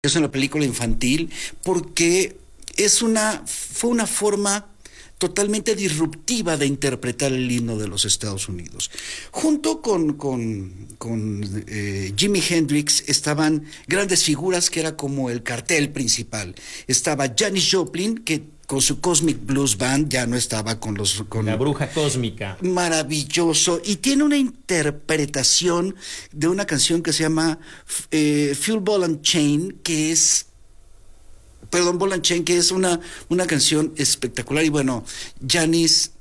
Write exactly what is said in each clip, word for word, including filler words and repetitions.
es una película infantil porque es una, fue una forma totalmente disruptiva de interpretar el himno de los Estados Unidos. Junto con, con, con eh, Jimi Hendrix estaban grandes figuras que era como el cartel principal. Estaba Janis Joplin, que con su Cosmic Blues Band ya no estaba con los... Con la bruja cósmica. Maravilloso. Y tiene una interpretación de una canción que se llama eh, Fuel Ball and Chain, que es... Perdón, Ball and Chain, que es una, una canción espectacular. Y bueno, Janis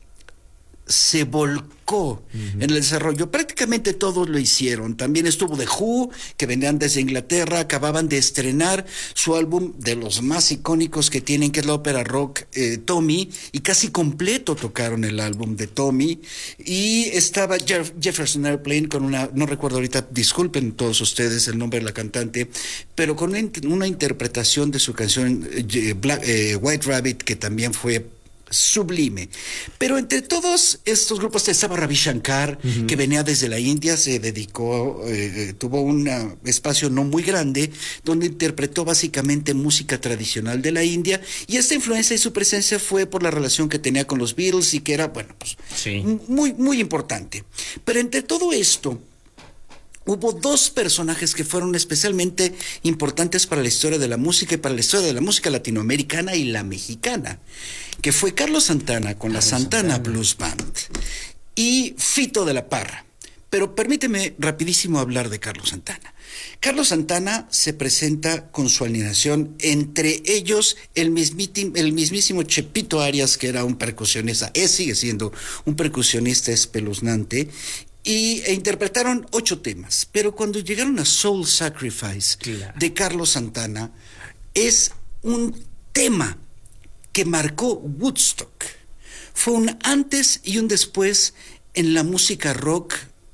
se volcó uh-huh. en el desarrollo. Prácticamente todos lo hicieron. También estuvo The Who, que venían desde Inglaterra, acababan de estrenar su álbum de los más icónicos que tienen, que es la ópera rock eh, Tommy, y casi completo tocaron el álbum de Tommy. Y estaba Jeff- Jefferson Airplane con una, no recuerdo ahorita, disculpen todos ustedes el nombre de la cantante, pero con una, una interpretación de su canción eh, Black, eh, White Rabbit, que también fue sublime. Pero entre todos estos grupos estaba Ravi Shankar, uh-huh. que venía desde la India, se dedicó, eh, tuvo un uh, espacio no muy grande, donde interpretó básicamente música tradicional de la India, y esta influencia y su presencia fue por la relación que tenía con los Beatles y que era, bueno, pues sí. muy, muy importante. Pero entre todo esto, hubo dos personajes que fueron especialmente importantes para la historia de la música y para la historia de la música latinoamericana y la mexicana, que fue Carlos Santana con Carlos la Santana, Santana Blues Band y Fito de la Parra. Pero permíteme rapidísimo hablar de Carlos Santana. Carlos Santana se presenta con su alineación, entre ellos el, mismiti, el mismísimo Chepito Arias, que era un percusionista, es, sigue siendo un percusionista espeluznante, y e interpretaron ocho temas. Pero cuando llegaron a Soul Sacrifice, claro, de Carlos Santana, es un tema que marcó Woodstock. Fue un antes y un después en la música rock.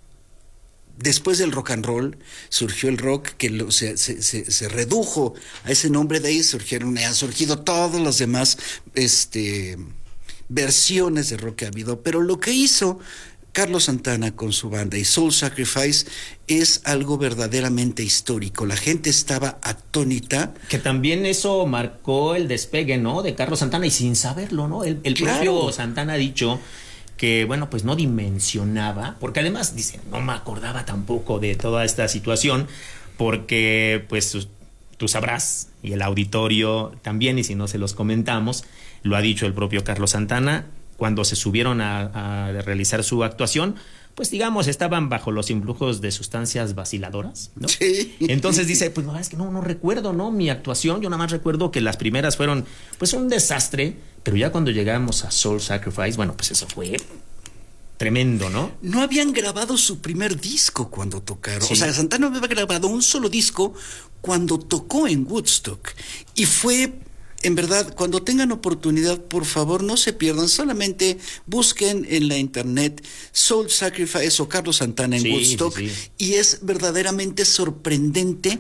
Después del rock and roll surgió el rock, que lo, se, se, se, se redujo a ese nombre. De ahí surgieron, han surgido todas las demás este, versiones de rock que ha habido. Pero lo que hizo Carlos Santana con su banda y Soul Sacrifice es algo verdaderamente histórico. La gente estaba atónita. Que también eso marcó el despegue, ¿no?, de Carlos Santana, y sin saberlo, ¿no? El, el claro. propio Santana ha dicho que, bueno, pues no dimensionaba, porque además, dice, no me acordaba tampoco de toda esta situación, porque, pues, tú sabrás, y el auditorio también, y si no se los comentamos, lo ha dicho el propio Carlos Santana, cuando se subieron a, a realizar su actuación, pues digamos, estaban bajo los influjos de sustancias vaciladoras, ¿no? Sí. Entonces dice, pues no, es que no, no recuerdo, ¿no?, mi actuación, yo nada más recuerdo que las primeras fueron, pues, un desastre, pero ya cuando llegamos a Soul Sacrifice, bueno, pues eso fue tremendo, ¿no? No habían grabado su primer disco cuando tocaron. Sí. O sea, Santana no había grabado un solo disco cuando tocó en Woodstock. Y fue... En verdad, cuando tengan oportunidad, por favor, no se pierdan. Solamente busquen en la internet Soul Sacrifice o Carlos Santana en sí, Woodstock. Sí, sí. Y es verdaderamente sorprendente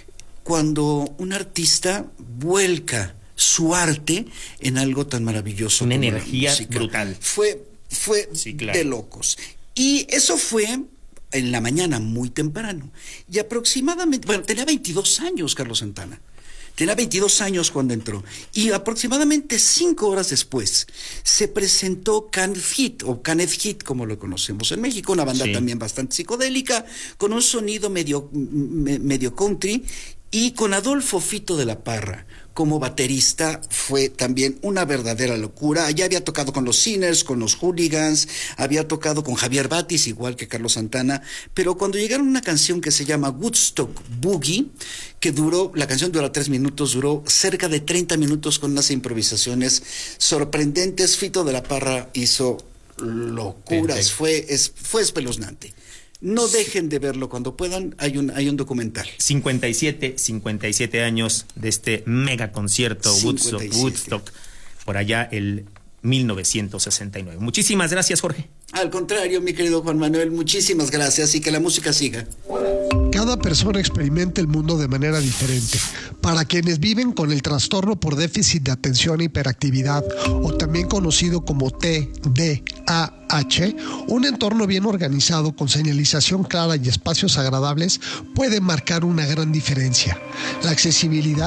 cuando un artista vuelca su arte en algo tan maravilloso. Una energía brutal. Fue, fue sí, claro. de locos. Y eso fue en la mañana, muy temprano. Y aproximadamente, bueno, tenía veintidós años Carlos Santana. Tenía veintidós años cuando entró. Y aproximadamente cinco horas después se presentó Kenneth Heat, o Kenneth Heat, como lo conocemos en México, una banda sí. también bastante psicodélica, con un sonido medio, me, medio country, y con Adolfo Fito de la Parra como baterista. Fue también una verdadera locura. Ya había tocado con los Sinners, con los Hooligans, había tocado con Javier Batis, igual que Carlos Santana, pero cuando llegaron a una canción que se llama Woodstock Boogie, que duró, la canción duró tres minutos, duró cerca de treinta minutos con unas improvisaciones sorprendentes. Fito de la Parra hizo locuras, Perfecto. fue, es, fue espeluznante. No dejen de verlo cuando puedan, hay un, hay un documental. cincuenta y siete, cincuenta y siete años de este mega concierto Woodstock, Woodstock, por allá el mil novecientos sesenta y nueve. Muchísimas gracias, Jorge. Al contrario, mi querido Juan Manuel, muchísimas gracias y que la música siga. Cada persona experimenta el mundo de manera diferente. Para quienes viven con el trastorno por déficit de atención e hiperactividad, o también conocido como T D A H, un entorno bien organizado con señalización clara y espacios agradables puede marcar una gran diferencia. La accesibilidad